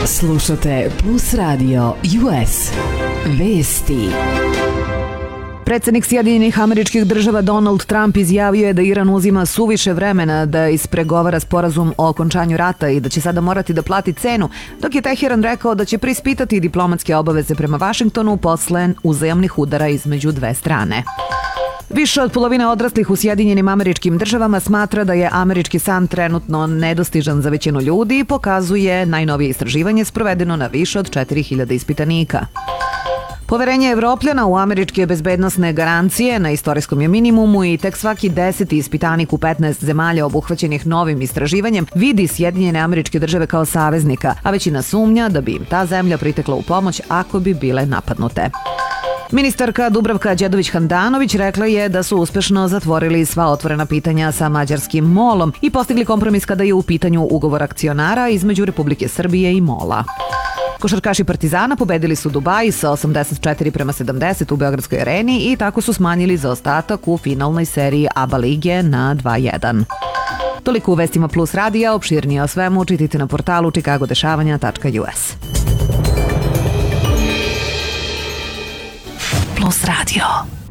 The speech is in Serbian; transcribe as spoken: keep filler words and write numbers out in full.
Slušate Plus Radio U S. Vesti. Predsjednik Sjedinjenih Američkih Država Donald Trump izjavio je da Iran uzima suviše vremena da ispregovara sporazum o okončanju rata i da će sada morati da plati cenu, dok je Teheran rekao da će preispitati diplomatske obaveze prema Vašingtonu posle uzajamnih udara između dve strane. Više od polovine odraslih u Sjedinjenim Američkim Državama smatra da je američki san trenutno nedostižan za većinu ljudi i pokazuje najnovije istraživanje sprovedeno na više od četiri hiljade ispitanika. Poverenje Evropljana u američke bezbednosne garancije na istorijskom je minimumu i tek svaki deseti ispitanik u petnaest zemalja obuhvaćenih novim istraživanjem vidi Sjedinjene Američke Države kao saveznika, a većina sumnja da bi im ta zemlja pritekla u pomoć ako bi bile napadnute. Ministarka Dubravka Đedović-Handanović rekla je da su uspešno zatvorili sva otvorena pitanja sa mađarskim molom i postigli kompromis kada je u pitanju ugovor akcionara između Republike Srbije i mola. Košarkaši Partizana pobedili su Dubai sa osamdeset četiri prema sedamdeset u Beogradskoj areni i tako su smanjili zaostatak u finalnoj seriji A B A lige na dva jedan. Toliko u vestima Plus radija, opširnije o svemu čitajte na portalu čikago dešavanja tačka u es. Plus Radio.